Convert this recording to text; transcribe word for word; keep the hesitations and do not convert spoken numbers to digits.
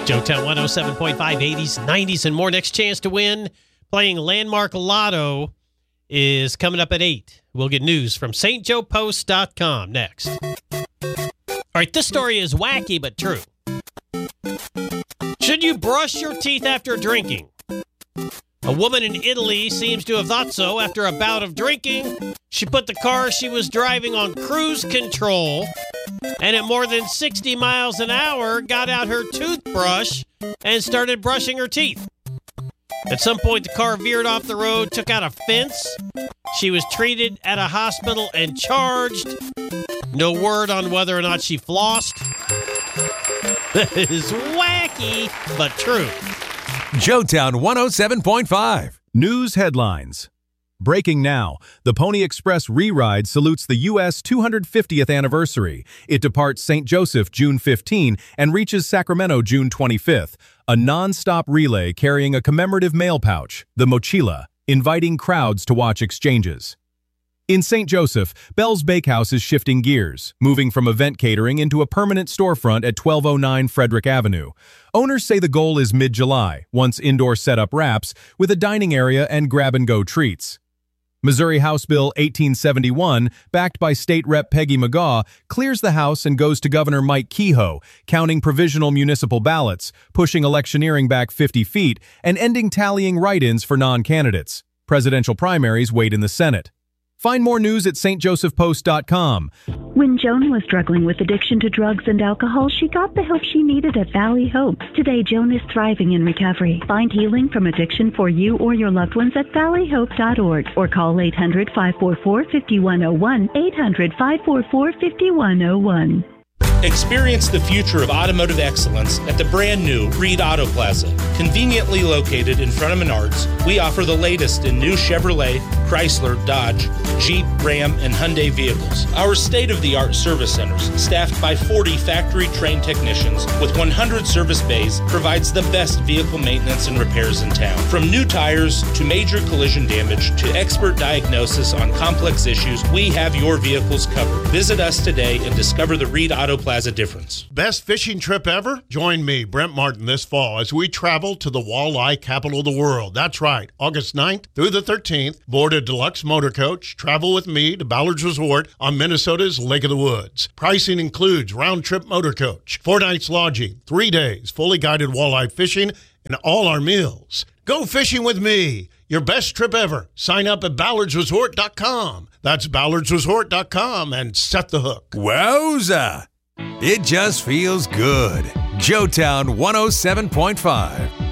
Joetown one oh seven point five, eighties, nineties, and more. Next chance to win playing Landmark Lotto is coming up at eight. We'll get news from St Joe Post dot com next. All right, this story is wacky but true. Should you brush your teeth after drinking? A woman in Italy seems to have thought so after a bout of drinking. She put the car she was driving on cruise control and at more than sixty miles an hour got out her toothbrush and started brushing her teeth. At some point, the car veered off the road, took out a fence. She was treated at a hospital and charged. No word on whether or not she flossed. That is wacky, but true. Joetown one oh seven point five. News headlines. Breaking now. The Pony Express Re-Ride salutes the U S two hundred fiftieth anniversary. It departs Saint Joseph June fifteenth and reaches Sacramento June twenty-fifth. A non-stop relay carrying a commemorative mail pouch, the Mochila, inviting crowds to watch exchanges. In Saint Joseph, Bell's Bakehouse is shifting gears, moving from event catering into a permanent storefront at twelve oh nine Frederick Avenue. Owners say the goal is mid-July, once indoor setup wraps, with a dining area and grab-and-go treats. Missouri House Bill eighteen seventy-one, backed by State Representative Peggy McGaugh, clears the House and goes to Governor Mike Kehoe, counting provisional municipal ballots, pushing electioneering back fifty feet, and ending tallying write-ins for non-candidates. Presidential primaries wait in the Senate. Find more news at St Joseph Post dot com. When Joan was struggling with addiction to drugs and alcohol, she got the help she needed at Valley Hope. Today, Joan is thriving in recovery. Find healing from addiction for you or your loved ones at valley hope dot org or call eight hundred, five four four, five one zero one, eight hundred, five four four, five one zero one. Experience the future of automotive excellence at the brand new Reed Auto Plaza. Conveniently located in front of Menards, we offer the latest in new Chevrolet, Chrysler, Dodge, Jeep, Ram, and Hyundai vehicles. Our state-of-the-art service centers, staffed by forty factory-trained technicians with one hundred service bays, provides the best vehicle maintenance and repairs in town. From new tires to major collision damage to expert diagnosis on complex issues, we have your vehicles covered. Visit us today and discover the Reed Auto Plaza difference. Best fishing trip ever? Join me, Brent Martin, this fall as we travel to the walleye capital of the world. That's right, August ninth through the thirteenth. Board a deluxe motor coach. Travel with me to Ballard's Resort on Minnesota's Lake of the Woods. Pricing includes round-trip motor coach, four nights lodging, three days, fully guided walleye fishing, and all our meals. Go fishing with me. Your best trip ever. Sign up at ballards resort dot com. That's ballards resort dot com and set the hook. Wowza! It just feels good. Joetown one oh seven point five.